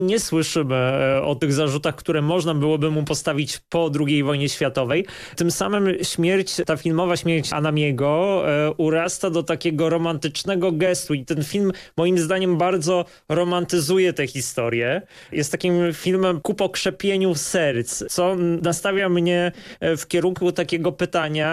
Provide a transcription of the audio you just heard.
Nie słyszymy o tych zarzutach, które można byłoby mu postawić po II wojnie światowej. Tym samym ta filmowa śmierć Anamiego urasta do takiego romantycznego gestu i ten film moim zdaniem bardzo romantyzuje tę historię. Jest takim filmem ku pokrzepieniu serc, co nastawia mnie w kierunku takiego pytania,